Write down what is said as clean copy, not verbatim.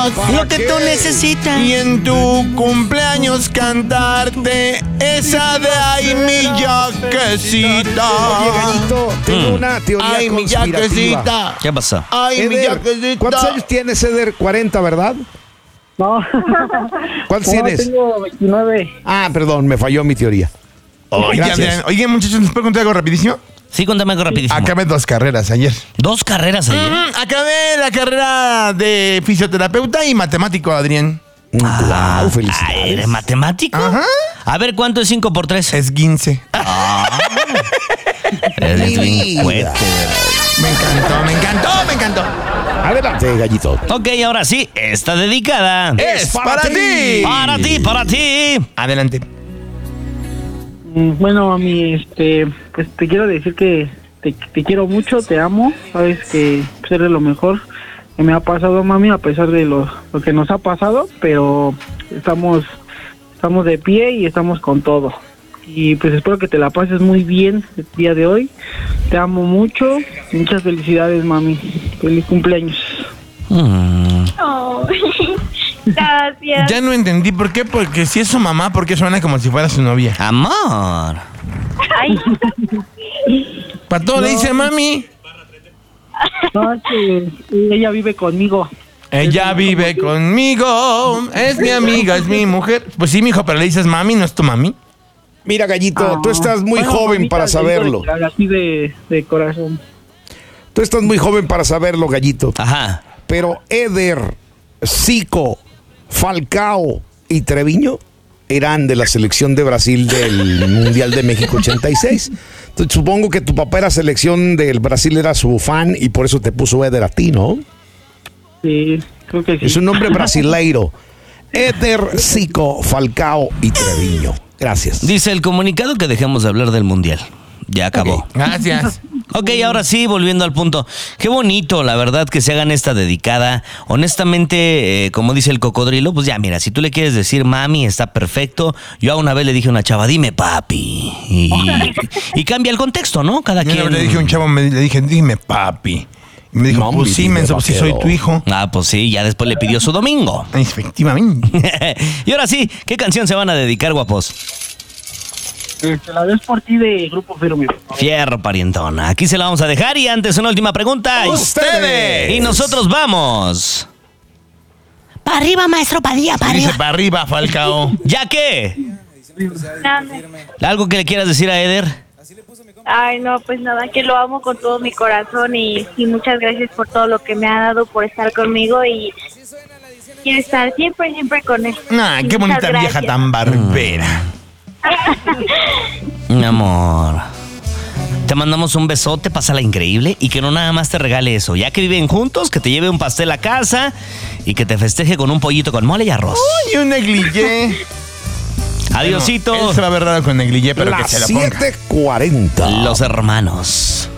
Dios lo que tú necesitas. y en tu cumpleaños cantarte esa de ay mi yaquecita. Oye, Gallito, tengo una teoría Ay mi conspirativa. yaquecita. ¿Qué pasa? Ay mi Eder, yaquecita. ¿cuántos años tienes, Eder? 40, ¿verdad? No. ¿Cuántos No, tienes? tengo 29. Ah, perdón, me falló mi teoría. Oye, Gracias. Adrián, oye, muchachos, ¿les puedo contar algo rapidísimo? Sí, cuéntame algo rapidísimo. Acabé 2 carreras ayer. 2 carreras ayer. Acabé la carrera de fisioterapeuta y matemático, Adrián. Wow, felicidades. Ay, ¿eres matemático? Ajá. A ver, ¿cuánto es 5 por 3? Es 15. Eres bien vida. fuerte. Me encantó. Adelante, Gallito. Ok, ahora sí, está dedicada. Es para ti. Para ti. Adelante. Bueno, mami, pues te quiero decir que te quiero mucho, te amo. Sabes que pues, eres lo mejor que me ha pasado, mami, a pesar de lo que nos ha pasado, pero estamos de pie y estamos con todo. Y pues espero que te la pases muy bien el día de hoy. Te amo mucho. Muchas felicidades, mami. Feliz cumpleaños. Oh, gracias. Ya no entendí por qué, porque si es su mamá, ¿por qué suena como si fuera su novia? Amor. Ay, Para todo le dice mami. No, es que ella vive conmigo. Ella vive conmigo, es mi amiga, es mi mujer. Pues sí, mijo, pero le dices mami, ¿no es tu mami? Mira, Gallito, tú estás muy Bueno, joven mamita, para te digo saberlo. Así de corazón. Tú estás muy joven para saberlo, Gallito. Ajá. Pero Eder, Zico, Falcao y Treviño eran de la selección de Brasil del Mundial de México 86. Entonces, supongo que tu papá era selección del Brasil, era su fan y por eso te puso Eder a ti, ¿no? Sí, creo que sí. Es un nombre brasileiro. Eder, Zico, Falcao y Treviño. Gracias. Dice el comunicado que dejemos de hablar del mundial. Ya acabó. Gracias. Ok, ahora sí, volviendo al punto. Qué bonito, la verdad, que se hagan esta dedicada. Honestamente, como dice el cocodrilo, pues ya, mira, si tú le quieres decir mami, está perfecto. Yo a una vez le dije a una chava, dime papi. Y cambia el contexto, ¿no? Cada Yo quien. le dije a un chavo, le dije, dime papi. Y me dijo, Mami, pues sí, dime, menso, si soy vaquero. tu hijo. Ah, pues sí, ya después le pidió su domingo. Efectivamente. Y ahora sí, ¿qué canción se van a dedicar, guapos? La ves por ti de Grupo Firme. Fierro, parientona. Aquí se la vamos a dejar y antes una última pregunta. ¡Ustedes! Y nosotros vamos. Para arriba, maestro Padilla, para Dice arriba. para arriba, Falcao. ¿Ya qué? ¿Algo que le quieras decir a Eder? ay, no, pues nada, que lo amo con todo mi corazón y muchas gracias por todo lo que me ha dado, por estar conmigo y quiero estar siempre con él. Nah, qué Muchas bonita gracias. vieja tan barbera. Mi amor. Te mandamos un besote, pásala increíble y que no nada más te regale eso. Ya que viven juntos, que te lleve un pastel a casa y que te festeje con un pollito con mole y arroz. Y un negligé. Adiosito. Él se va a ver raro con negligé, pero que Las se lo ponga. 7:40. Los hermanos.